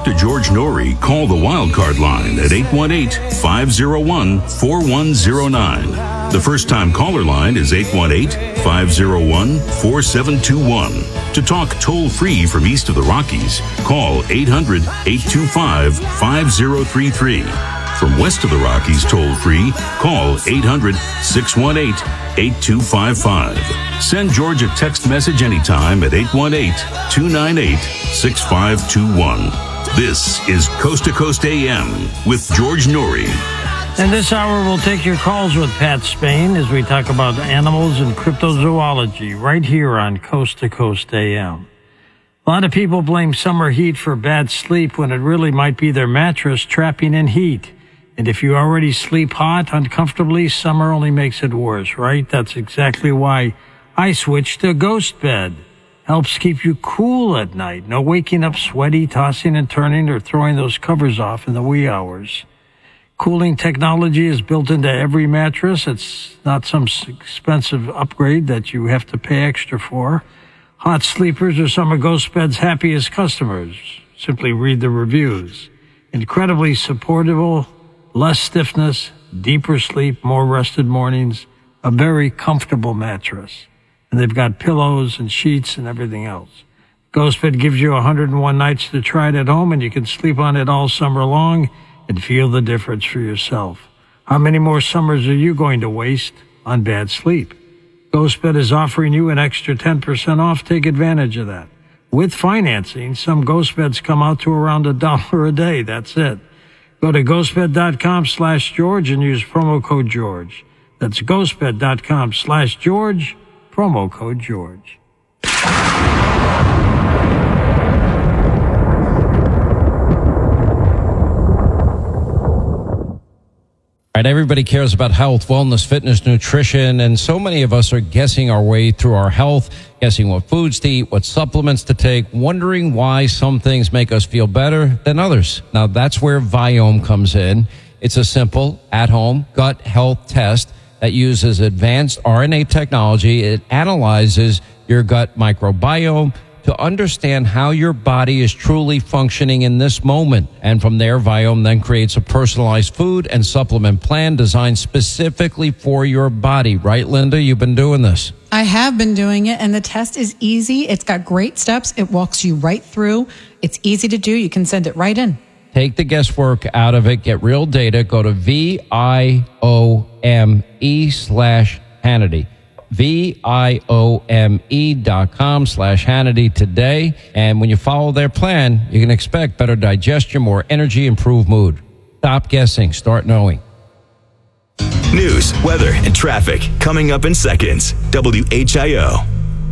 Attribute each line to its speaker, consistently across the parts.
Speaker 1: Dr. George Norrie, call the Wildcard line at 818-501-4109. The first-time caller line is 818-501-4721. To talk toll-free from east of the Rockies, call 800-825-5033. From west of the Rockies toll-free, call 800-618-8255. Send George a text message anytime at 818-298-6521. This is Coast to Coast AM with George Norrie.
Speaker 2: And this hour we'll take your calls with Pat Spain as we talk about animals and cryptozoology right here on Coast to Coast AM. A lot of people blame summer heat for bad sleep when it really might be their mattress trapping in heat. And if you already sleep hot uncomfortably, summer only makes it worse, right? That's exactly why I switched to Ghost Bed. Helps keep you cool at night. No waking up sweaty, tossing and turning, or throwing those covers off in the wee hours. Cooling technology is built into every mattress. It's not some expensive upgrade that you have to pay extra for. Hot sleepers are some of Ghost Bed's happiest customers. Simply read the reviews. Incredibly supportable, less stiffness, deeper sleep, more rested mornings, a very comfortable mattress. And they've got pillows and sheets and everything else. Ghost Bed gives you 101 nights to try it at home, and you can sleep on it all summer long and feel the difference for yourself. How many more summers are you going to waste on bad sleep? Ghost Bed is offering you an extra 10% off. Take advantage of that. With financing, some Ghost Beds come out to around $1 a day. That's it. Go to ghostbed.com/George and use promo code George. That's ghostbed.com/George, promo code George.
Speaker 3: Right, everybody cares about health, wellness, fitness, nutrition, and so many of us are guessing our way through our health, guessing what foods to eat, what supplements to take, wondering why some things make us feel better than others. Now, that's where Viome comes in. It's a simple, at-home gut health test that uses advanced RNA technology. It analyzes your gut microbiome to understand how your body is truly functioning in this moment. And from there, Viome then creates a personalized food and supplement plan designed specifically for your body. Right, Linda? You've been doing this.
Speaker 4: I have been doing it, and the test is easy. It's got great steps. It walks you right through. It's easy to do. You can send it right in.
Speaker 3: Take the guesswork out of it. Get real data. Go to VIOME/Hannity. VIOME.com/Hannity today. And when you follow their plan, you can expect better digestion, more energy, improved mood. Stop guessing. Start knowing.
Speaker 5: News, weather, and traffic coming up in seconds. WHIO.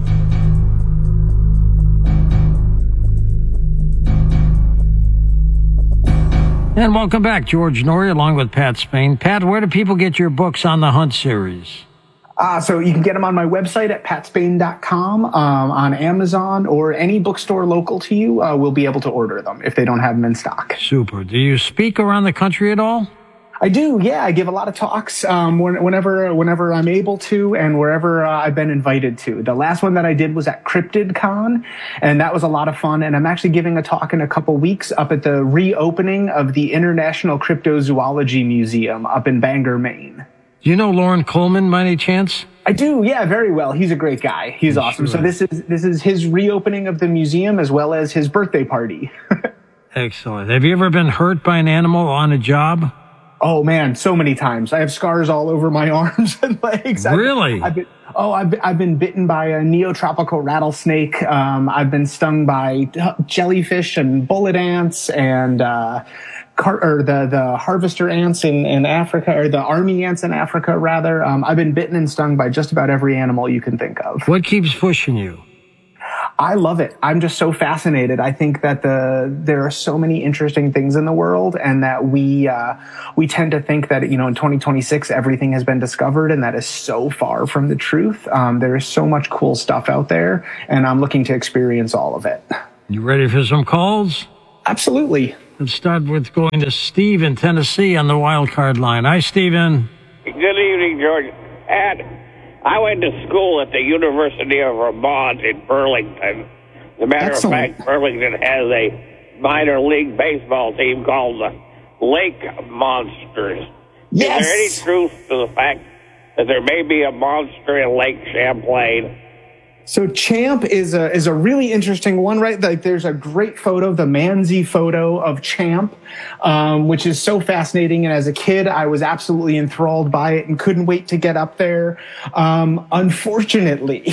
Speaker 2: And welcome back, George Norrie, along with Pat Spain. Pat, where do people get your books on the Hunt series?
Speaker 6: So you can get them on my website at patspain.com, on Amazon, or any bookstore local to you will be able to order them if they don't have them in stock.
Speaker 2: Super. Do you speak around the country at all?
Speaker 6: I do, yeah. I give a lot of talks whenever I'm able to and wherever I've been invited to. The last one that I did was at CryptidCon, and that was a lot of fun. And I'm actually giving a talk in a couple weeks up at the reopening of the International Cryptozoology Museum up in Bangor, Maine.
Speaker 2: Do you know Lauren Coleman by any chance?
Speaker 6: I do, yeah, very well. He's a great guy. He's awesome. Sure. So this is his reopening of the museum as well as his birthday party.
Speaker 2: Excellent. Have you ever been hurt by an animal on a job?
Speaker 6: Oh man, so many times. I have scars all over my arms and legs.
Speaker 2: Really?
Speaker 6: I've been bitten by a neotropical rattlesnake. I've been stung by jellyfish and bullet ants and the harvester ants in Africa, or the army ants in Africa, rather. I've been bitten and stung by just about every animal you can think of.
Speaker 2: What keeps pushing you?
Speaker 6: I love it. I'm just so fascinated. I think that there are so many interesting things in the world, and that we tend to think that, in 2026 everything has been discovered, and that is so far from the truth. There is so much cool stuff out there, and I'm looking to experience all of it. You ready for some calls? Absolutely. Let's start with going to Steve in Tennessee on the wild card line. Hi, Steven.
Speaker 7: Good evening, George. I went to school at the University of Vermont in Burlington. As a matter of fact, Burlington has a minor league baseball team called the Lake Monsters.
Speaker 6: Yes.
Speaker 7: Is there any truth to the fact that there may be a monster in Lake Champlain?
Speaker 6: So Champ is a really interesting one, right? Like there's a great photo, the Manzi photo of Champ, which is so fascinating. And as a kid, I was absolutely enthralled by it and couldn't wait to get up there. Unfortunately,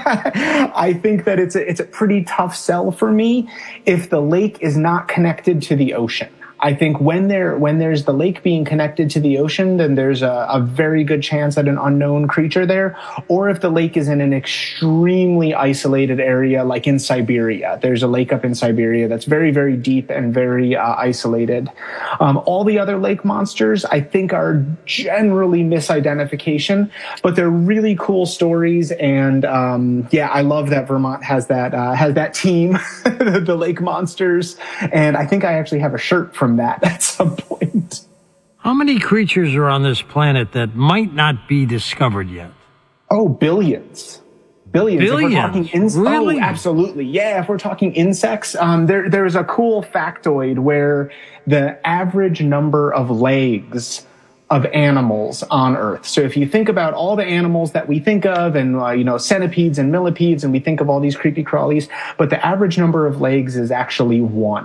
Speaker 6: I think that it's a pretty tough sell for me if the lake is not connected to the ocean. I think when there's the lake being connected to the ocean, then there's a very good chance at an unknown creature there. Or if the lake is in an extremely isolated area, like in Siberia, there's a lake up in Siberia that's very, very deep and very isolated. All the other lake monsters, I think, are generally misidentification, but they're really cool stories. And I love that Vermont has that team, the lake monsters. And I think I actually have a shirt from that at some point.
Speaker 2: How many creatures are on this planet that might not be discovered yet?
Speaker 6: Oh, billions. Billions. If we're talking
Speaker 2: Really?
Speaker 6: Oh, absolutely. Yeah, if we're talking insects, there's a cool factoid where the average number of legs of animals on Earth. So if you think about all the animals that we think of and, centipedes and millipedes, and we think of all these creepy crawlies, but the average number of legs is actually 1.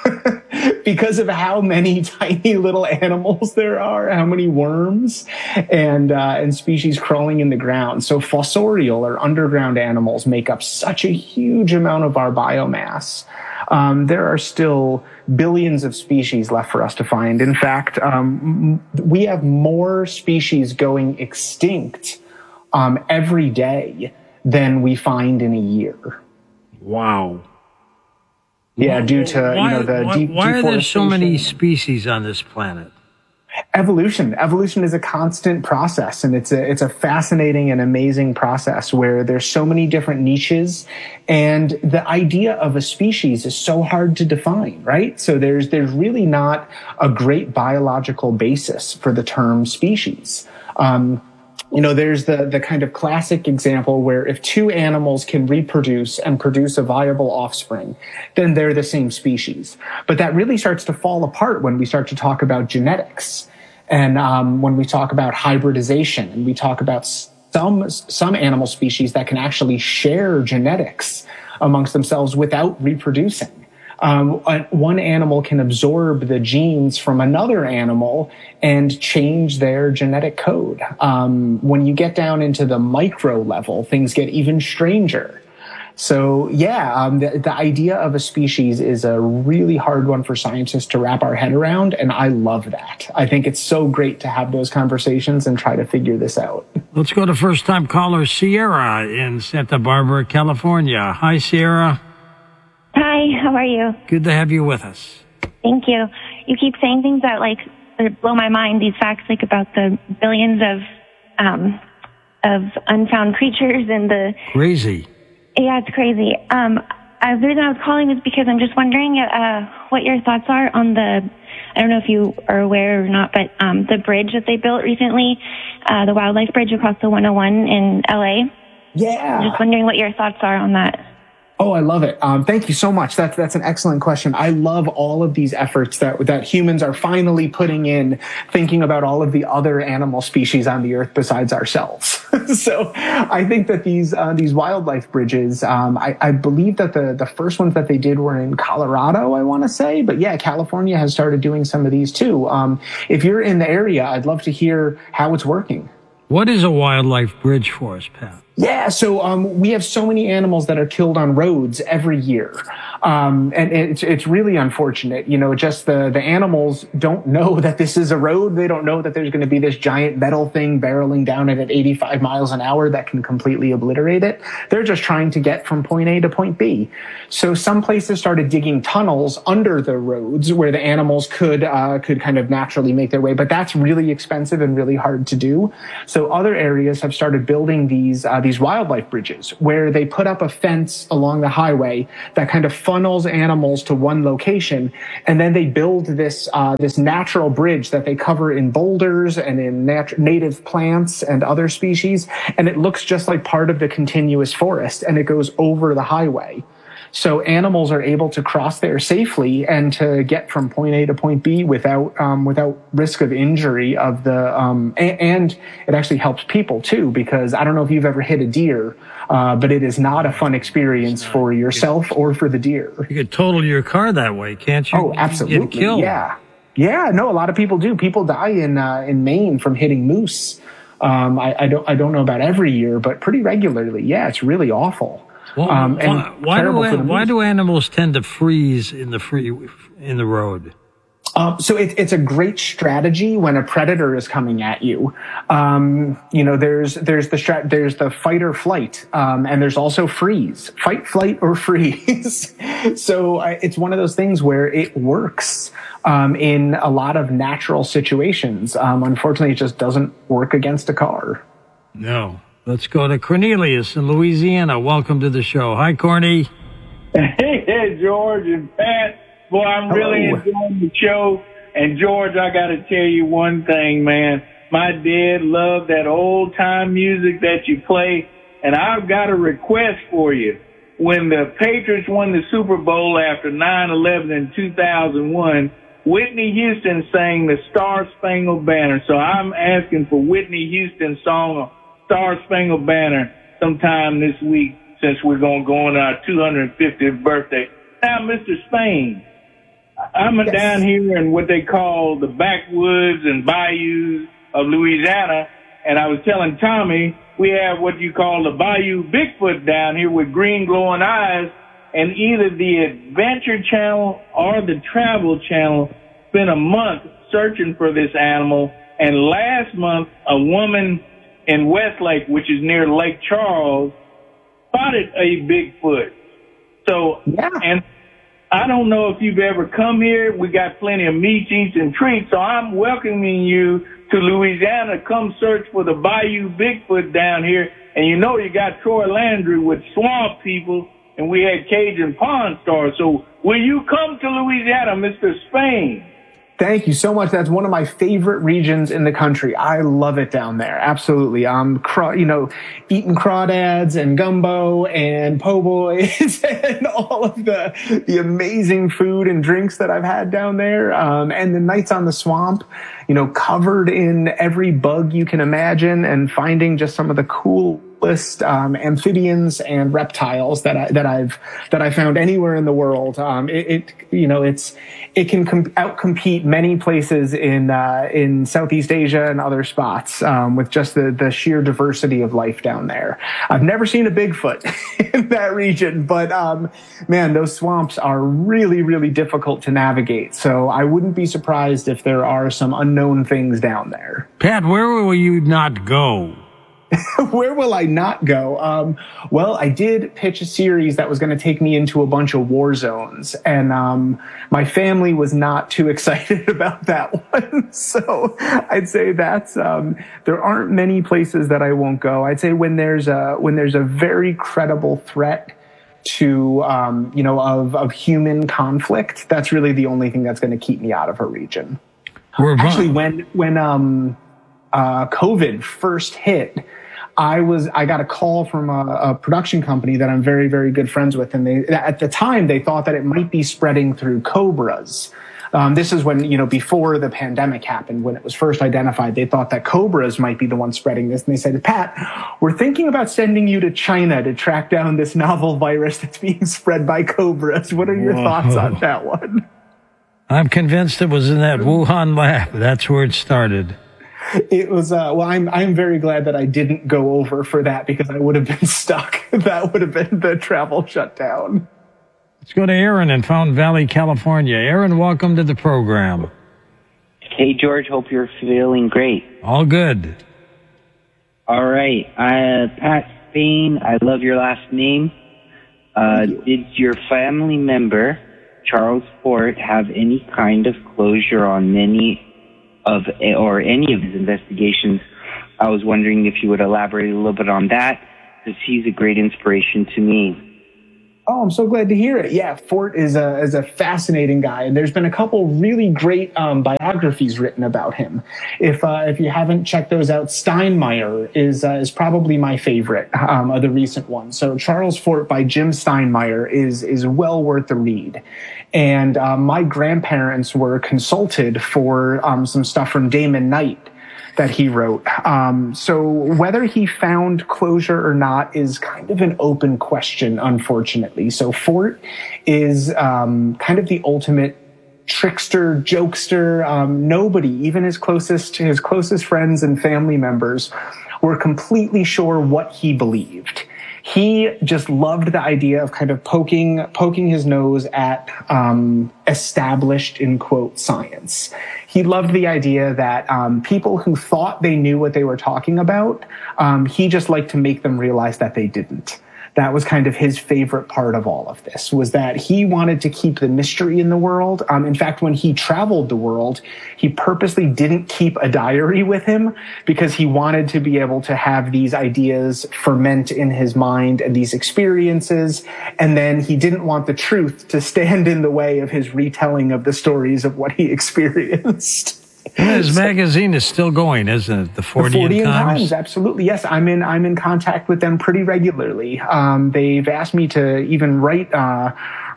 Speaker 6: Because of how many tiny little animals there are, how many worms and species crawling in the ground. So fossorial or underground animals make up such a huge amount of our biomass. There are still billions of species left for us to find. In fact, we have more species going extinct every day than we find in a year.
Speaker 2: Wow.
Speaker 6: Yeah, due to
Speaker 2: why are there so many species on this planet?
Speaker 6: Evolution is a constant process, and it's a fascinating and amazing process where there's so many different niches, and the idea of a species is so hard to define, right? So there's really not a great biological basis for the term species. There's the kind of classic example where if 2 animals can reproduce and produce a viable offspring, then they're the same species. But that really starts to fall apart when we start to talk about genetics. And when we talk about hybridization, and we talk about some animal species that can actually share genetics amongst themselves without reproducing. One animal can absorb the genes from another animal and change their genetic code. When you get down into the micro level, things get even stranger. So the idea of a species is a really hard one for scientists to wrap our head around, and I love that. I think it's so great to have those conversations and try to figure this out.
Speaker 2: Let's go to first-time caller Sierra in Santa Barbara, California. Hi, Sierra.
Speaker 8: Hi, how are you?
Speaker 2: Good to have you with us.
Speaker 8: Thank you. You keep saying things that blow my mind. These facts about the billions of unfound creatures and the
Speaker 2: crazy.
Speaker 8: Yeah, it's crazy. The reason I was calling is because I'm just wondering what your thoughts are on I don't know if you are aware or not, but the bridge that they built recently, the Wildlife Bridge across the 101 in LA.
Speaker 6: Yeah.
Speaker 8: I'm just wondering what your thoughts are on that.
Speaker 6: Oh, I love it. Thank you so much. That's an excellent question. I love all of these efforts that humans are finally putting in, thinking about all of the other animal species on the earth besides ourselves. So I think that these wildlife bridges, I believe that the first ones that they did were in Colorado, I want to say. But yeah, California has started doing some of these too. If you're in the area, I'd love to hear how it's working.
Speaker 2: What is a wildlife bridge for us, Pat?
Speaker 6: Yeah, so we have so many animals that are killed on roads every year. And it's really unfortunate. Just the animals don't know that this is a road. They don't know that there's going to be this giant metal thing barreling down it at 85 miles an hour that can completely obliterate it. They're just trying to get from point A to point B. So some places started digging tunnels under the roads where the animals could kind of naturally make their way. But that's really expensive and really hard to do. So other areas have started building these wildlife bridges where they put up a fence along the highway that kind of funnels animals to one location, and then they build this natural bridge that they cover in boulders and in native plants and other species, and it looks just like part of the continuous forest, and it goes over the highway. So animals are able to cross there safely and to get from point A to point B without risk of injury of the, and it actually helps people too, because I don't know if you've ever hit a deer, but it is not a fun experience for yourself or for the deer.
Speaker 2: You could total your car that way, can't you?
Speaker 6: Oh, absolutely.
Speaker 2: Get killed.
Speaker 6: Yeah, no, a lot of people do. People die in Maine from hitting moose. I don't know about every year, but pretty regularly. Yeah, it's really awful.
Speaker 2: Well, why do animals tend to freeze in the road?
Speaker 6: So it's a great strategy when a predator is coming at you. There's the fight or flight, and there's also freeze, fight, flight, or freeze. So it's one of those things where it works in a lot of natural situations. Unfortunately, it just doesn't work against a car.
Speaker 2: No. Let's go to Cornelius in Louisiana. Welcome to the show. Hi, Corny.
Speaker 9: Hey, George and Pat. Boy, I'm really enjoying the show. And, George, I got to tell you one thing, man. My dad loved that old-time music that you play, and I've got a request for you. When the Patriots won the Super Bowl after 9/11 in 2001, Whitney Houston sang the Star-Spangled Banner. So I'm asking for Whitney Houston's song, Star-Spangled Banner, sometime this week, since we're going to go on our 250th birthday. Now, Mr. Spain, I'm down here in what they call the backwoods and bayous of Louisiana, and I was telling Tommy we have what you call the Bayou Bigfoot down here with green glowing eyes, and either the Adventure Channel or the Travel Channel spent a month searching for this animal, and last month a woman in Westlake, which is near Lake Charles, spotted a Bigfoot. So, and I don't know if you've ever come here. We got plenty of meat, eats, and treats. So I'm welcoming you to Louisiana. Come search for the Bayou Bigfoot down here. And you know you got Troy Landry with Swamp People, and we had Cajun Pawn Stars. So will you come to Louisiana, Mr. Spain?
Speaker 6: Thank you so much. That's one of my favorite regions in the country. I love it down there. Absolutely. Eating crawdads and gumbo and po' boys and all of the amazing food and drinks that I've had down there. And the nights on the swamp, covered in every bug you can imagine, and finding just some of the coolest amphibians and reptiles that I found anywhere in the world. It can outcompete many places in Southeast Asia and other spots with just the sheer diversity of life down there. I've never seen a Bigfoot in that region, but man, those swamps are really, really difficult to navigate. So I wouldn't be surprised if there are some unknown things down there.
Speaker 2: Pat, where will you not go?
Speaker 6: Where will I not go? Well, I did pitch a series that was going to take me into a bunch of war zones, and my family was not too excited about that one. So I'd say that's there aren't many places that I won't go. I'd say when there's a very credible threat to of human conflict, that's really the only thing that's going to keep me out of a region. Actually, when COVID first hit, I got a call from a production company that I'm very, very good friends with. And at the time, they thought that it might be spreading through cobras. This is when, before the pandemic happened, when it was first identified, they thought that cobras might be the one spreading this. And they said, Pat, we're thinking about sending you to China to track down this novel virus that's being spread by cobras. What are your thoughts on that one?
Speaker 2: I'm convinced it was in that Wuhan lab. That's where it started.
Speaker 6: It was, I'm very glad that I didn't go over for that, because I would have been stuck. That would have been the travel shutdown.
Speaker 2: Let's go to Aaron in Fountain Valley, California. Aaron, welcome to the program.
Speaker 10: Hey, George. Hope you're feeling great.
Speaker 2: All good.
Speaker 10: All right. Pat Spain, I love your last name. Did your family member, Charles Fort, have any kind of closure on any of his investigations? I was wondering if you would elaborate a little bit on that, because he's a great inspiration to me.
Speaker 6: Oh, I'm so glad to hear it. Yeah, Fort is a fascinating guy, and there's been a couple really great biographies written about him. If you haven't checked those out, Steinmeier is probably my favorite of the recent ones. So Charles Fort by Jim Steinmeier is well worth the read. And my grandparents were consulted for some stuff from Damon Knight that he wrote. So whether he found closure or not is kind of an open question, unfortunately. So Fort is kind of the ultimate trickster, jokester. Nobody, even his closest friends and family members, were completely sure what he believed. He just loved the idea of kind of poking his nose at established, in quote, science. He loved the idea that people who thought they knew what they were talking about, he just liked to make them realize that they didn't. That was kind of his favorite part of all of this, was that he wanted to keep the mystery in the world. In fact, when he traveled the world, he purposely didn't keep a diary with him because he wanted to be able to have these ideas ferment in his mind and these experiences. And then he didn't want the truth to stand in the way of his retelling of the stories of what he experienced.
Speaker 2: His magazine is still going, isn't it? The Fortean Times?
Speaker 6: Absolutely. Yes, I'm in contact with them pretty regularly. They've asked me to even write a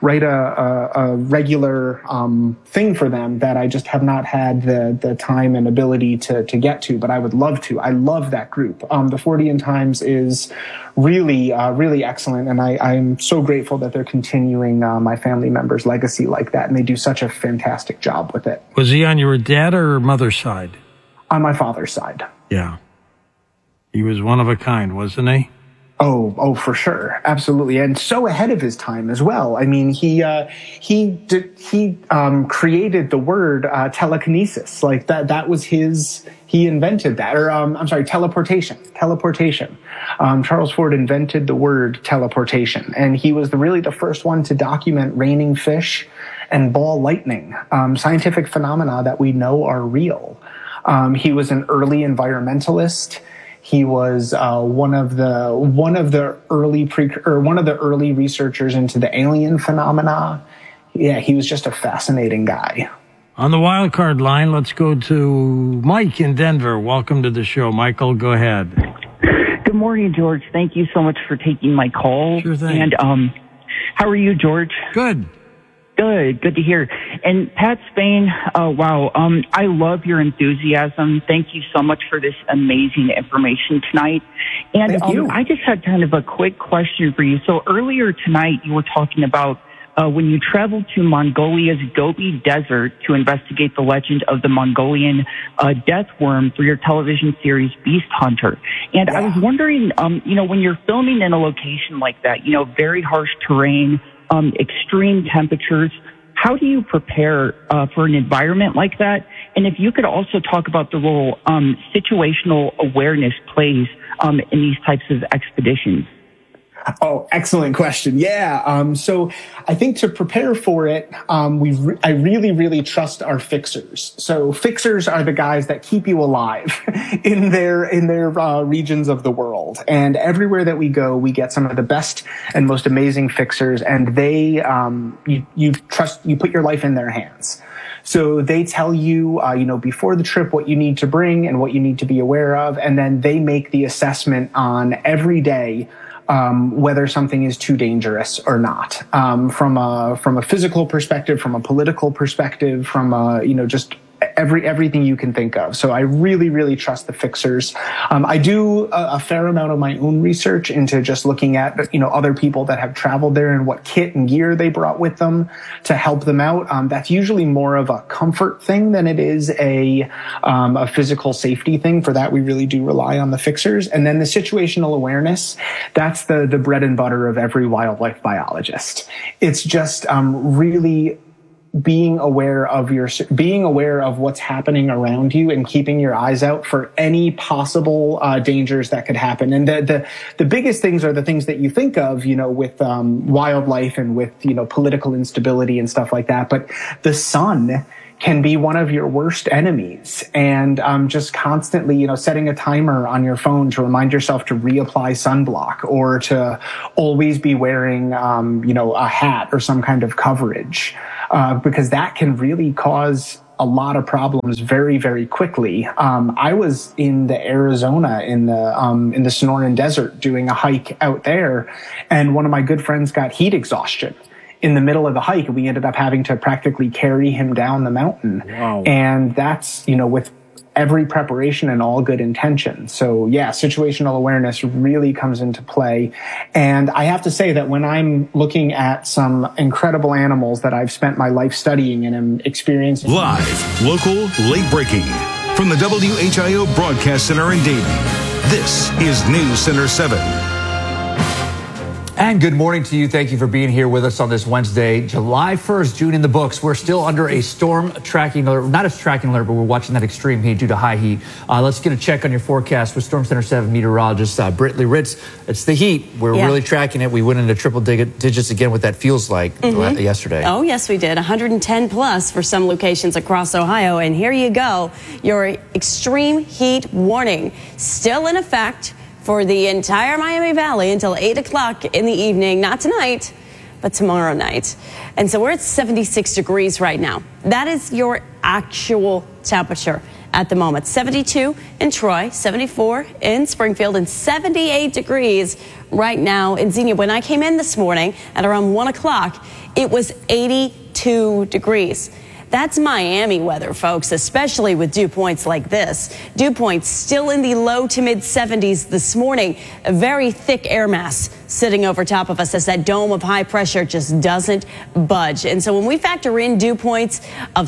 Speaker 6: regular thing for them that I just have not had the time and ability to get to, but I would love to. I love that group. The Fortean Times is really excellent, and I'm so grateful that they're continuing my family members' legacy like that, and they do such a fantastic job with it.
Speaker 2: Was he on your dad or mother's side?
Speaker 6: On my father's side.
Speaker 2: Yeah. He was one of a kind, wasn't he?
Speaker 6: Oh, for sure. Absolutely. And so ahead of his time as well. I mean, he created the word, telekinesis. Like that was he invented that, or, teleportation. Charles Fort invented the word teleportation, and he was really the first one to document raining fish and ball lightning, scientific phenomena that we know are real. He was an early environmentalist. He was one of the early researchers into the alien phenomena. Yeah, he was just a fascinating guy.
Speaker 2: On the wild card line, let's go to Mike in Denver. Welcome to the show, Michael. Go ahead.
Speaker 11: Good morning, George. Thank you so much for taking my call.
Speaker 2: Sure thing.
Speaker 11: And how are you, George?
Speaker 2: Good.
Speaker 11: Good to hear. And Pat Spain, wow, I love your enthusiasm. Thank you so much for this amazing information tonight. And
Speaker 6: Thank you.
Speaker 11: I just had kind of a quick question for you. So earlier tonight, you were talking about when you traveled to Mongolia's Gobi Desert to investigate the legend of the Mongolian death worm for your television series Beast Hunter. And I was wondering, when you're filming in a location like that, very harsh terrain, extreme temperatures, how do you prepare for an environment like that? And if you could also talk about the role situational awareness plays in these types of expeditions.
Speaker 6: Oh, excellent question. Yeah. So I think to prepare for it, I really trust our fixers. So fixers are the guys that keep you alive in their regions of the world. And everywhere that we go, we get some of the best and most amazing fixers, and they, you put your life in their hands. So they tell you, before the trip what you need to bring and what you need to be aware of. And then they make the assessment on every day whether something is too dangerous or not, from a physical perspective, from a political perspective, from just everything you can think of. So I really trust the fixers. I do a fair amount of my own research into just looking at, other people that have traveled there and what kit and gear they brought with them to help them out. That's usually more of a comfort thing than it is a physical safety thing. For that, we really do rely on the fixers. And then the situational awareness, that's the bread and butter of every wildlife biologist. It's just really being aware of what's happening around you and keeping your eyes out for any possible dangers that could happen. And the biggest things are the things that you think of, with wildlife and with political instability and stuff like that. But the sun can be one of your worst enemies. And just constantly, setting a timer on your phone to remind yourself to reapply sunblock, or to always be wearing, a hat or some kind of coverage, because that can really cause a lot of problems very, very quickly. I was in the Arizona in the Sonoran Desert doing a hike out there, and one of my good friends got heat exhaustion in the middle of the hike. We ended up having to practically carry him down the mountain.
Speaker 2: Wow.
Speaker 6: And that's, with every preparation and all good intention. So yeah, situational awareness really comes into play. And I have to say that when I'm looking at some incredible animals that I've spent my life studying and am experiencing.
Speaker 1: Live, local, late breaking. From the WHIO Broadcast Center in Dayton, this is News Center 7.
Speaker 12: And good morning to you. Thank you for being here with us on this Wednesday, July 1st, June in the books. We're still under a storm tracking alert, not a tracking alert, but we're watching that extreme heat due to high heat. Let's get a check on your forecast with Storm Center 7 meteorologist Britley Ritz. It's the heat. We're really tracking it. We went into triple digits again with that feels like yesterday.
Speaker 13: Oh, yes, we did. 110 plus for some locations across Ohio. And here you go. Your extreme heat warning still in effect for the entire Miami Valley until 8 o'clock in the evening. Not tonight, but tomorrow night. And so we're at 76 degrees right now. That is your actual temperature at the moment. 72 in Troy, 74 in Springfield, and 78 degrees right now in Xenia. When I came in this morning at around 1 o'clock, it was 82 degrees. That's Miami weather, folks, especially with dew points like this. Dew points still in the low to mid 70s this morning. A very thick air mass sitting over top of us as that dome of high pressure just doesn't budge. And so when we factor in dew points of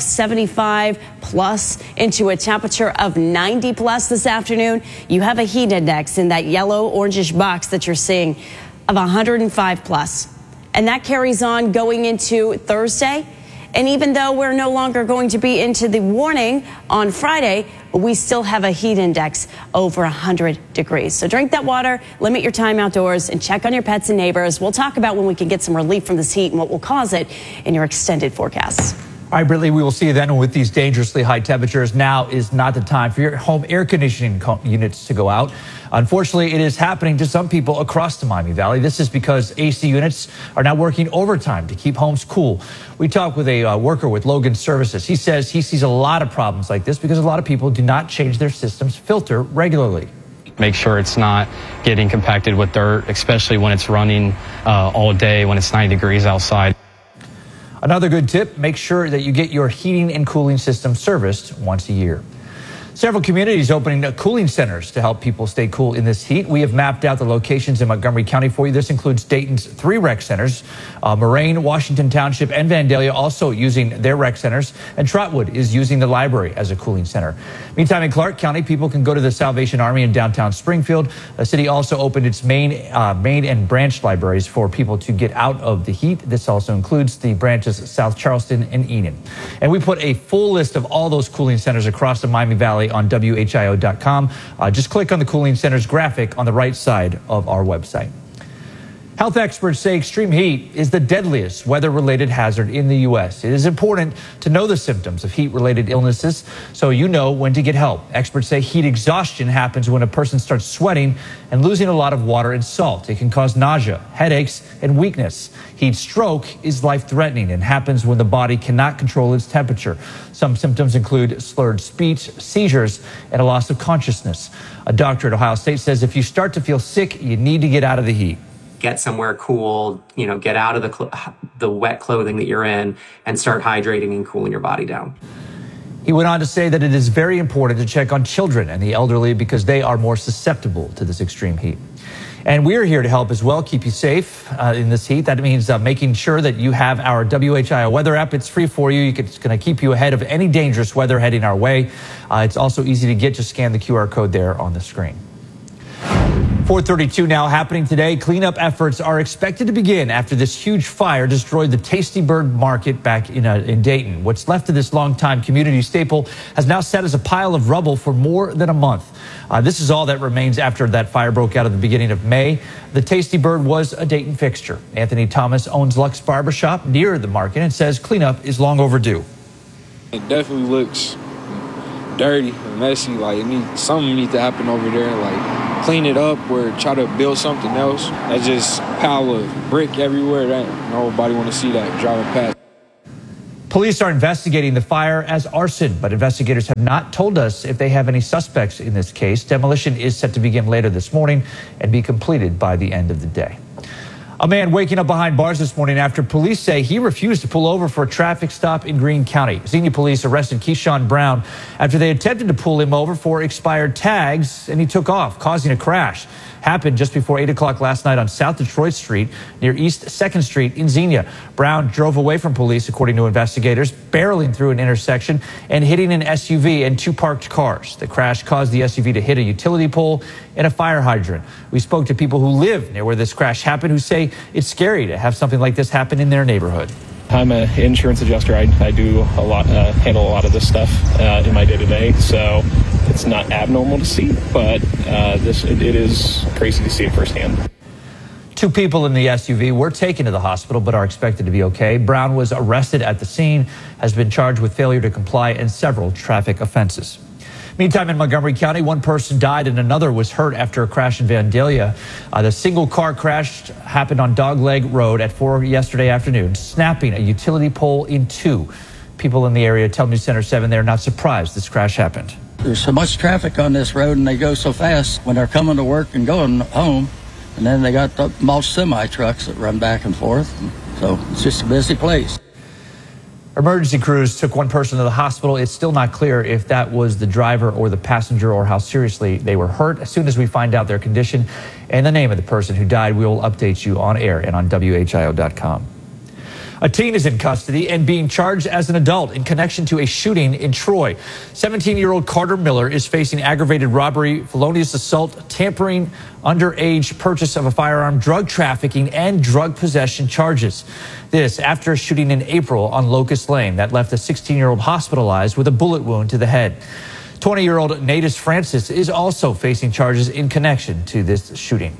Speaker 13: 75 plus into a temperature of 90 plus this afternoon, you have a heat index in that yellow orangish box that you're seeing of 105 plus. And that carries on going into Thursday. And even though we're no longer going to be into the warning on Friday, we still have a heat index over 100 degrees. So drink that water, limit your time outdoors, and check on your pets and neighbors. We'll talk about when we can get some relief from this heat and what will cause it in your extended forecasts.
Speaker 12: All right, Britley, we will see you then. With these dangerously high temperatures, now is not the time for your home air conditioning units to go out. Unfortunately, it is happening to some people across the Miami Valley. This is because AC units are now working overtime to keep homes cool. We talked with a worker with Logan Services. He says he sees a lot of problems like this because a lot of people do not change their system's filter regularly.
Speaker 14: Make sure it's not getting compacted with dirt, especially when it's running all day, when it's 90 degrees outside.
Speaker 12: Another good tip, make sure that you get your heating and cooling system serviced once a year. Several communities opening cooling centers to help people stay cool in this heat. We have mapped out the locations in Montgomery County for you. This includes Dayton's 3 rec centers, Moraine, Washington Township, and Vandalia also using their rec centers, and Trotwood is using the library as a cooling center. Meantime, in Clark County, people can go to the Salvation Army in downtown Springfield. The city also opened its main and branch libraries for people to get out of the heat. This also includes the branches South Charleston and Enid. And we put a full list of all those cooling centers across the Miami Valley on WHIO.com. Just click on the cooling centers graphic on the right side of our website. Health experts say extreme heat is the deadliest weather-related hazard in the U.S. It is important to know the symptoms of heat-related illnesses so you know when to get help. Experts say heat exhaustion happens when a person starts sweating and losing a lot of water and salt. It can cause nausea, headaches, and weakness. Heat stroke is life-threatening and happens when the body cannot control its temperature. Some symptoms include slurred speech, seizures, and a loss of consciousness. A doctor at Ohio State says if you start to feel sick, you need to get out of the heat.
Speaker 15: Get somewhere cool, get out of the wet clothing that you're in and start hydrating and cooling your body down.
Speaker 12: He went on to say that it is very important to check on children and the elderly because they are more susceptible to this extreme heat. And we're here to help as well, keep you safe in this heat. That means making sure that you have our WHIO weather app. It's free for you. It's going to keep you ahead of any dangerous weather heading our way. It's also easy to get. Just scan the QR code there on the screen. 4:32 now happening today. Cleanup efforts are expected to begin after this huge fire destroyed the Tasty Bird Market back in Dayton. What's left of this longtime community staple has now sat as a pile of rubble for more than a month. This is all that remains after that fire broke out at the beginning of May. The Tasty Bird was a Dayton fixture. Anthony Thomas owns Lux Barbershop near the market and says cleanup is long overdue.
Speaker 16: It definitely looks dirty and messy. Like something needs to happen over there. Like clean it up or try to build something else. That's just a pile of brick everywhere. That nobody want to see that driving past.
Speaker 12: Police are investigating the fire as arson, but investigators have not told us if they have any suspects in this case. Demolition is set to begin later this morning and be completed by the end of the day. A man waking up behind bars this morning after police say he refused to pull over for a traffic stop in Greene County. Xenia police arrested Keyshawn Brown after they attempted to pull him over for expired tags, and he took off, causing a crash. Happened just before 8 o'clock last night on South Detroit Street near East 2nd Street in Xenia. Brown drove away from police, according to investigators, barreling through an intersection and hitting an SUV and two parked cars. The crash caused the SUV to hit a utility pole and a fire hydrant. We spoke to people who live near where this crash happened who say it's scary to have something like this happen in their neighborhood.
Speaker 17: I'm an insurance adjuster. I do a lot, handle a lot of this stuff in my day-to-day, so it's not abnormal to see, but it is crazy to see it firsthand.
Speaker 12: Two people in the SUV were taken to the hospital but are expected to be okay. Brown was arrested at the scene, has been charged with failure to comply and several traffic offenses. Meantime, in Montgomery County, one person died and another was hurt after a crash in Vandalia. The single car crash happened on Dogleg Road at 4 yesterday afternoon, snapping a utility pole in two. People in the area tell News Center 7 they're not surprised this crash happened.
Speaker 18: There's so much traffic on this road and they go so fast when they're coming to work and going home. And then they got the mulch semi trucks that run back and forth. So it's just a busy place.
Speaker 12: Emergency crews took one person to the hospital. It's still not clear if that was the driver or the passenger or how seriously they were hurt. As soon as we find out their condition and the name of the person who died, we will update you on air and on WHIO.com. A teen is in custody and being charged as an adult in connection to a shooting in Troy. 17-year-old Carter Miller is facing aggravated robbery, felonious assault, tampering, underage purchase of a firearm, drug trafficking, and drug possession charges. This after a shooting in April on Locust Lane that left a 16-year-old hospitalized with a bullet wound to the head. 20-year-old Natus Francis is also facing charges in connection to this shooting.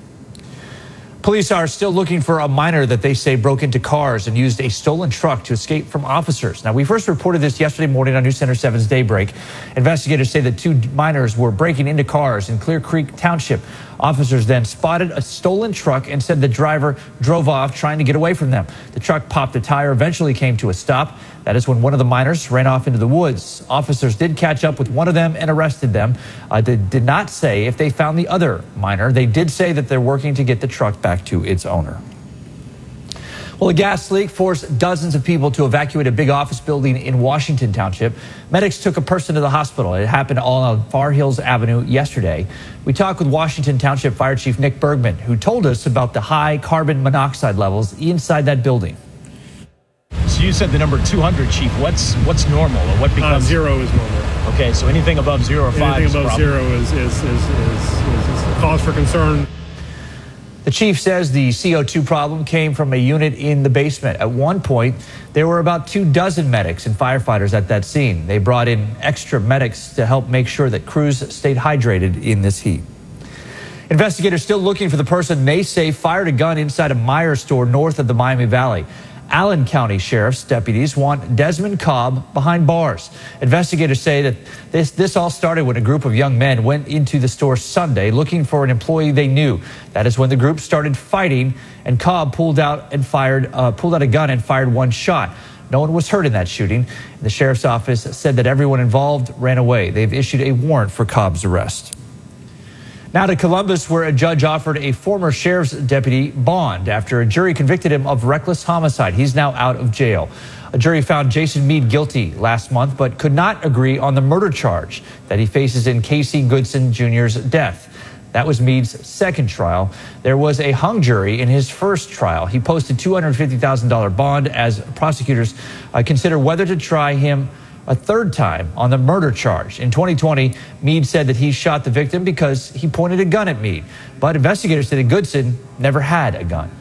Speaker 12: Police are still looking for a minor that they say broke into cars and used a stolen truck to escape from officers. Now, we first reported this yesterday morning on News Center 7's Daybreak. Investigators say that two minors were breaking into cars in Clear Creek Township. Officers then spotted a stolen truck and said the driver drove off trying to get away from them. The truck popped a tire, eventually came to a stop. That is when one of the minors ran off into the woods. Officers did catch up with one of them and arrested them. They did not say if they found the other minor. They did say that they're working to get the truck back to its owner. Well, a gas leak forced dozens of people to evacuate a big office building in Washington Township. Medics took a person to the hospital. It happened all on Far Hills Avenue yesterday. We talked with Washington Township Fire Chief Nick Bergman, who told us about the high carbon monoxide levels inside that building.
Speaker 19: So you said the number 200, Chief. What's normal, or what becomes
Speaker 20: 0 is normal?
Speaker 19: Okay, so anything above 0 or 5
Speaker 20: anything above 0 is cause for concern.
Speaker 12: The chief says the CO2 problem came from a unit in the basement. At one point, there were about 24 medics and firefighters at that scene. They brought in extra medics to help make sure that crews stayed hydrated in this heat. Investigators still looking for the person they say fired a gun inside a Meijer store north of the Miami Valley. Allen County Sheriff's deputies want Desmond Cobb behind bars. Investigators say that this all started when a group of young men went into the store Sunday looking for an employee they knew. That is when the group started fighting, and Cobb pulled out a gun and fired one shot. No one was hurt in that shooting. The sheriff's office said that everyone involved ran away. They've issued a warrant for Cobb's arrest. Now to Columbus, where a judge offered a former sheriff's deputy bond after a jury convicted him of reckless homicide. He's now out of jail. A jury found Jason Meade guilty last month, but could not agree on the murder charge that he faces in Casey Goodson Jr.'s death. That was Meade's second trial. There was a hung jury in his first trial. He posted $250,000 bond as prosecutors consider whether to try him a third time on the murder charge. In 2020, Meade said that he shot the victim because he pointed a gun at Meade. But investigators said that Goodson never had a gun.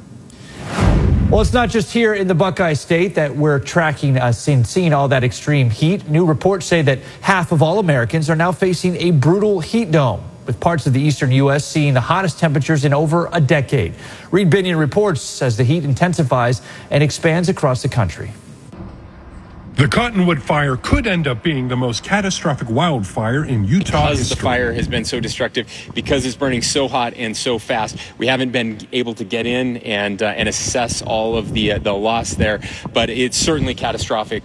Speaker 12: Well, it's not just here in the Buckeye State that we're tracking seeing all that extreme heat. New reports say that half of all Americans are now facing a brutal heat dome, with parts of the eastern U.S. seeing the hottest temperatures in over a decade. Reed Binion reports as the heat intensifies and expands across the country.
Speaker 21: The Cottonwood Fire could end up being the most catastrophic wildfire in Utah
Speaker 22: because
Speaker 21: history.
Speaker 22: The fire has been so destructive, because it's burning so hot and so fast. We haven't been able to get in and assess all of the loss there, but it's certainly catastrophic.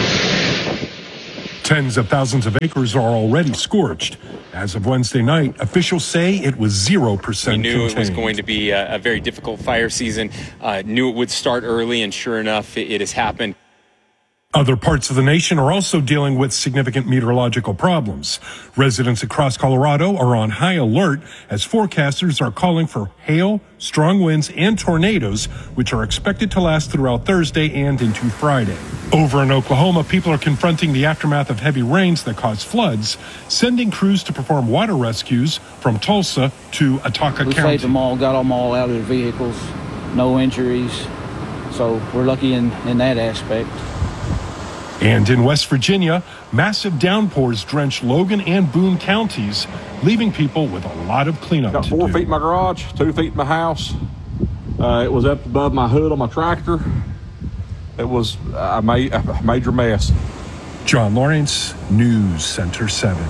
Speaker 21: Tens of thousands of acres are already scorched. As of Wednesday night, officials say it was 0% contained.
Speaker 22: We knew it was going to be a very difficult fire season, knew it would start early, and sure enough, it has happened.
Speaker 21: Other parts of the nation are also dealing with significant meteorological problems. Residents across Colorado are on high alert as forecasters are calling for hail, strong winds, and tornadoes, which are expected to last throughout Thursday and into Friday. Over in Oklahoma, people are confronting the aftermath of heavy rains that caused floods, sending crews to perform water rescues from Tulsa to Ataka
Speaker 23: We
Speaker 21: County.
Speaker 23: saved them all, got them all out of their vehicles, no injuries. So we're lucky in that aspect.
Speaker 21: And in West Virginia, massive downpours drenched Logan and Boone counties, leaving people with a lot of cleanup
Speaker 24: Got
Speaker 21: to
Speaker 24: 4
Speaker 21: do.
Speaker 24: feet in my garage, 2 feet in my house. It was up above my hood on my tractor. It was a major mess.
Speaker 21: John Lawrence, News Center 7.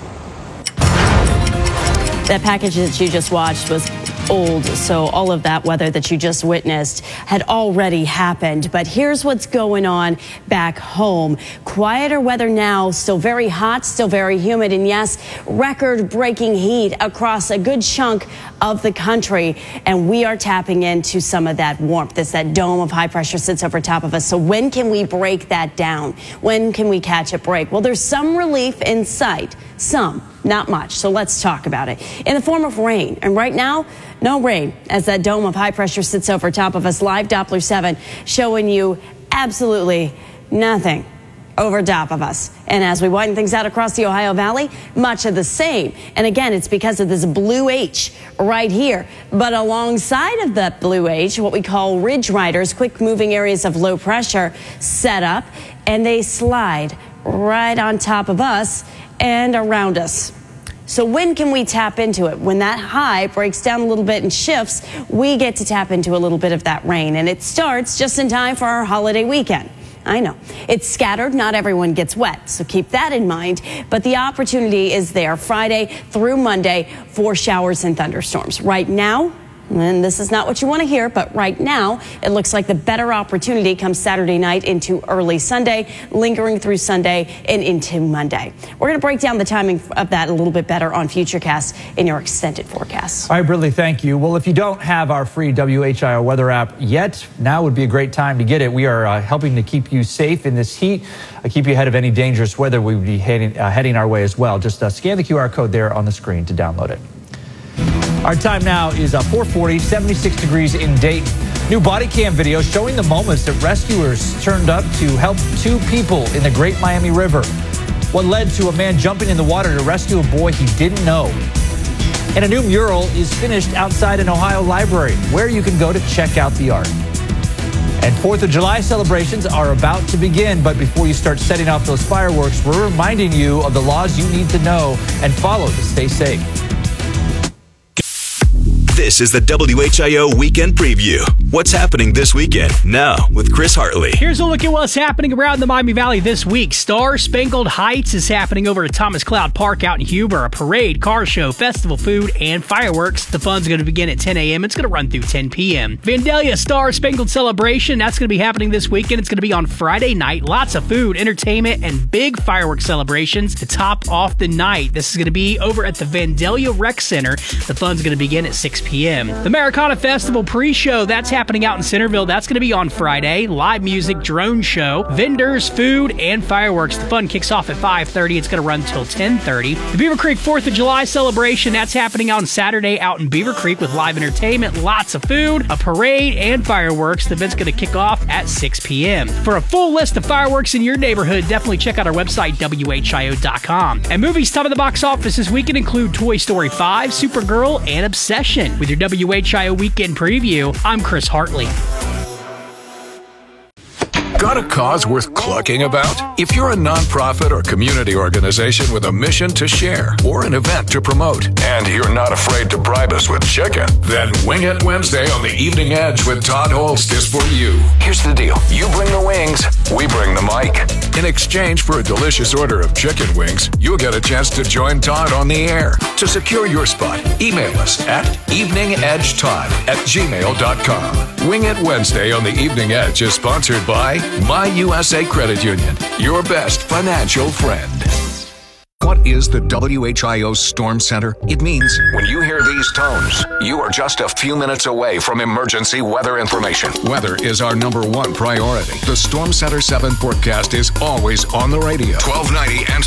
Speaker 13: That package that you just watched was old, so all of that weather that you just witnessed had already happened. But here's what's going on back home. Quieter weather now, still very hot, still very humid, and yes, record-breaking heat across a good chunk of the country. And we are tapping into some of that warmth as that dome of high pressure sits over top of us. So when can we break that down? When can we catch a break? Well, there's some relief in sight. Some, not much. So let's talk about it. In the form of rain. And right now, no rain as that dome of high pressure sits over top of us. Live Doppler 7 showing you absolutely nothing over top of us. And as we widen things out across the Ohio Valley, much of the same. And again, it's because of this blue H right here. But alongside of that blue H, what we call ridge riders, quick moving areas of low pressure set up, and they slide right on top of us and around us. So when can we tap into it? When that high breaks down a little bit and shifts, we get to tap into a little bit of that rain. And it starts just in time for our holiday weekend. I know. It's scattered. Not everyone gets wet. So keep that in mind. But the opportunity is there Friday through Monday for showers and thunderstorms. Right now, and this is not what you want to hear, but right now, it looks like the better opportunity comes Saturday night into early Sunday, lingering through Sunday and into Monday. We're going to break down the timing of that a little bit better on Futurecast in your extended forecast.
Speaker 12: All right, Brittany, thank you. Well, if you don't have our free WHIO weather app yet, now would be a great time to get it. We are helping to keep you safe in this heat, keep you ahead of any dangerous weather we would be heading our way as well. Just scan the QR code there on the screen to download it. Our time now is 4:40, 76 degrees in Dayton. New body cam video showing the moments that rescuers turned up to help 2 people in the Great Miami River. What led to a man jumping in the water to rescue a boy he didn't know. And a new mural is finished outside an Ohio library where you can go to check out the art. And 4th of July celebrations are about to begin, but before you start setting off those fireworks, we're reminding you of the laws you need to know and follow to stay safe.
Speaker 5: This is the WHIO Weekend Preview. What's happening this weekend? Now with Chris Hartley.
Speaker 25: Here's a look at what's happening around the Miami Valley this week. Star Spangled Heights is happening over at Thomas Cloud Park out in Huber. A parade, car show, festival food, and fireworks. The fun's going to begin at 10 a.m. It's going to run through 10 p.m. Vandalia Star Spangled Celebration. That's going to be happening this weekend. It's going to be on Friday night. Lots of food, entertainment, and big fireworks celebrations to top off the night. This is going to be over at the Vandalia Rec Center. The fun's going to begin at 6 p.m. The Americana Festival pre-show, that's happening out in Centerville. That's going to be on Friday. Live music, drone show, vendors, food, and fireworks. The fun kicks off at 5:30. It's going to run until 10:30. The Beaver Creek 4th of July celebration, that's happening on Saturday out in Beaver Creek with live entertainment, lots of food, a parade, and fireworks. The event's going to kick off at 6 p.m. For a full list of fireworks in your neighborhood, definitely check out our website, WHIO.com. And movies top of the box office this weekend include Toy Story 5, Supergirl, and Obsession. With your WHIO Weekend Preview, I'm Chris Hartley.
Speaker 26: Got a cause worth clucking about? If you're a nonprofit or community organization with a mission to share or an event to promote, and you're not afraid to bribe us with chicken, then Wing It Wednesday on the Evening Edge with Todd Holst is for you. Here's the deal. You bring the wings, we bring the mic. In exchange for a delicious order of chicken wings, you'll get a chance to join Todd on the air. To secure your spot, email us at eveningedgetodd@gmail.com. Wing It Wednesday on the Evening Edge is sponsored by My USA Credit Union, your best financial friend. What is the WHIO Storm Center? It means when you hear these tones, you are just a few minutes away from emergency weather information. Weather is our number one priority. The Storm Center 7 forecast is always on the radio. 1290 and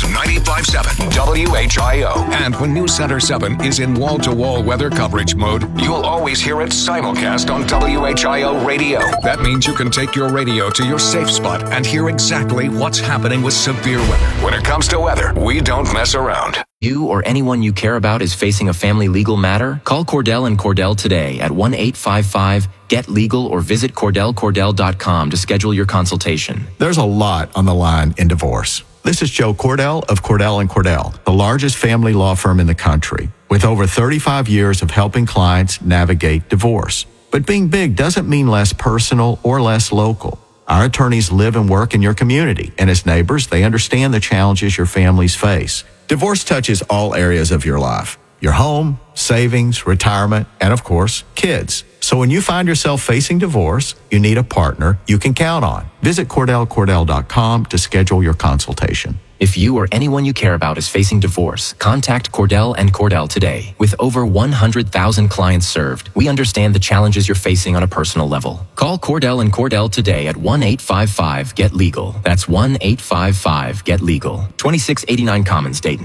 Speaker 26: 95.7 WHIO. And when News Center 7 is in wall-to-wall weather coverage mode, you'll always hear it simulcast on WHIO radio. That means you can take your radio to your safe spot and hear exactly what's happening with severe weather. When it comes to weather, we don't mess around.
Speaker 3: You or anyone you care about is facing a family legal matter? Call Cordell & Cordell today at 1-855-GET-LEGAL or visit CordellCordell.com to schedule your consultation.
Speaker 4: There's a lot on the line in divorce. This is Joe Cordell of Cordell & Cordell, the largest family law firm in the country, with over 35 years of helping clients navigate divorce. But being big doesn't mean less personal or less local. Our attorneys live and work in your community, and as neighbors, they understand the challenges your families face. Divorce touches all areas of your life: your home, savings, retirement, and of course, kids. So when you find yourself facing divorce, you need a partner you can count on. Visit CordellCordell.com to schedule your consultation.
Speaker 3: If you or anyone you care about is facing divorce, contact Cordell & Cordell today. With over 100,000 clients served, we understand the challenges you're facing on a personal level. Call Cordell & Cordell today at 1-855-GET-LEGAL. That's 1-855-GET-LEGAL. 2689 Commons, Dayton.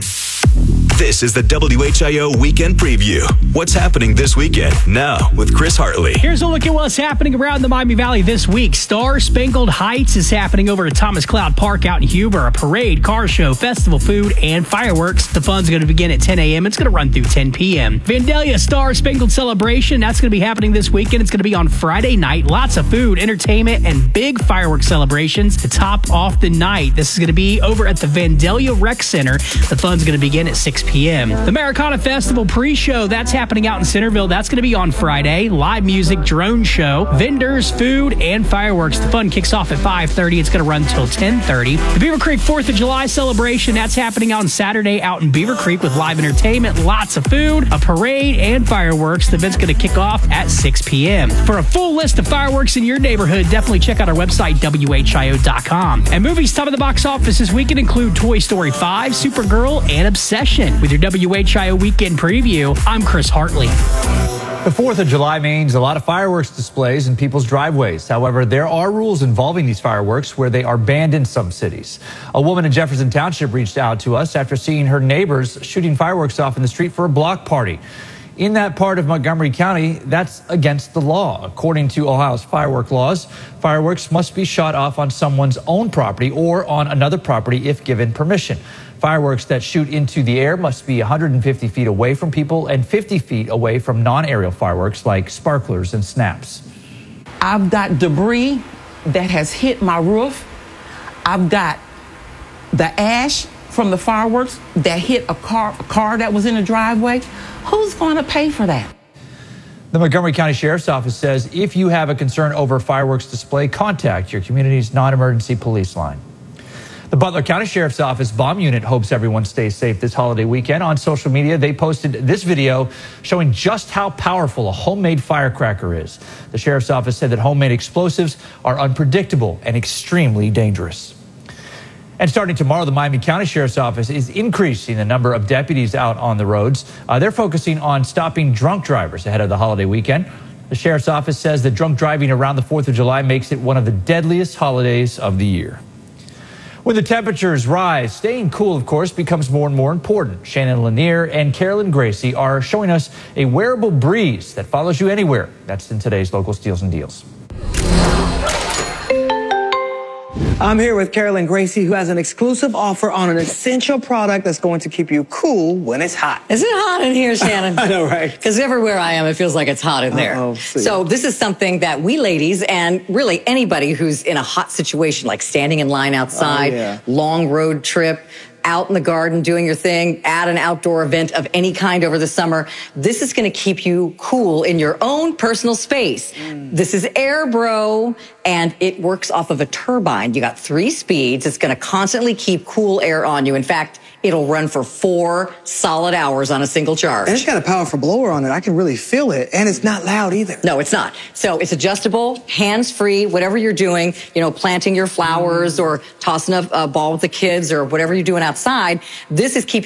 Speaker 5: This is the WHIO Weekend Preview. What's happening this weekend? Now with Chris Hartley.
Speaker 25: Here's a look at what's happening around the Miami Valley this week. Star Spangled Heights is happening over at Thomas Cloud Park out in Huber. A parade, car show, festival food, and fireworks. The fun's going to begin at 10 a.m. It's going to run through 10 p.m. Vandalia Star Spangled Celebration, that's going to be happening this weekend. It's going to be on Friday night. Lots of food, entertainment, and big fireworks celebrations to top off the night. This is going to be over at the Vandalia Rec Center. The fun's going to begin at 6 p.m. The Americana Festival pre-show, that's happening out in Centerville. That's going to be on Friday. Live music, drone show, vendors, food, and fireworks. The fun kicks off at 5:30. It's going to run until 10:30. The Beaver Creek 4th of July celebration, that's happening on Saturday out in Beaver Creek with live entertainment, lots of food, a parade, and fireworks. The event's going to kick off at 6 p.m. For a full list of fireworks in your neighborhood, definitely check out our website, WHIO.com. And movies top of the box office this weekend include Toy Story 5, Supergirl, and Obsession. With your WHIO Weekend Preview, I'm Chris Hartley.
Speaker 12: The 4th of July means a lot of fireworks displays in people's driveways. However, there are rules involving these fireworks where they are banned in some cities. A woman in Jefferson Township reached out to us after seeing her neighbors shooting fireworks off in the street for a block party. In that part of Montgomery County, that's against the law. According to Ohio's firework laws, fireworks must be shot off on someone's own property or on another property if given permission. Fireworks that shoot into the air must be 150 feet away from people and 50 feet away from non-aerial fireworks like sparklers and snaps.
Speaker 7: I've got debris that has hit my roof. I've got the ash from the fireworks that hit a car that was in the driveway. Who's going to pay for that?
Speaker 12: The Montgomery County Sheriff's Office says if you have a concern over a fireworks display, contact your community's non-emergency police line. The Butler County Sheriff's Office Bomb Unit hopes everyone stays safe this holiday weekend. On social media, they posted this video showing just how powerful a homemade firecracker is. The Sheriff's Office said that homemade explosives are unpredictable and extremely dangerous. And starting tomorrow, the Miami County Sheriff's Office is increasing the number of deputies out on the roads. They're focusing on stopping drunk drivers ahead of the holiday weekend. The Sheriff's Office says that drunk driving around the 4th of July makes it one of the deadliest holidays of the year. When the temperatures rise, staying cool, of course, becomes more and more important. Shannon Lanier and Carolyn Gracie are showing us a wearable breeze that follows you anywhere. That's in today's Local Steals and Deals.
Speaker 8: I'm here with Carolyn Gracie, who has an exclusive offer on an essential product that's going to keep you cool when it's hot.
Speaker 9: Isn't it hot in here, Shannon?
Speaker 8: I know, right?
Speaker 9: Because everywhere I am, it feels like it's hot in there. So this is something that we ladies, and really anybody who's in a hot situation, like standing in line outside, long road trip, out in the garden doing your thing, at an outdoor event of any kind over the summer, this is going to keep you cool in your own personal space. This is AirBro, and it works off of a turbine. You got 3 speeds. It's going to constantly keep cool air on you. In fact, it'll run for 4 solid hours on a single charge.
Speaker 8: And it's got a powerful blower on it. I can really feel it. And it's not loud either.
Speaker 9: No, it's not. So it's adjustable, hands-free, whatever you're doing, planting your flowers or tossing a ball with the kids or whatever you're doing outside. This is keeping